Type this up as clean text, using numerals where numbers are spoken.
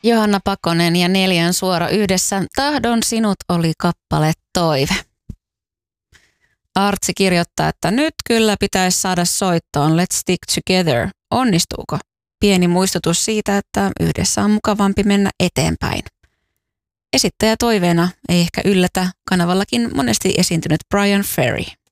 Johanna Pakonen ja Neljän Suora yhdessä. Tahdon sinut oli kappale Toive. Artsi kirjoittaa, että nyt kyllä pitäisi saada soittoon Let's Stick Together. Onnistuuko? Pieni muistutus siitä, että yhdessä on mukavampi mennä eteenpäin. Esittäjä toiveena ei ehkä yllätä, kanavallakin monesti esiintynyt Brian Ferry.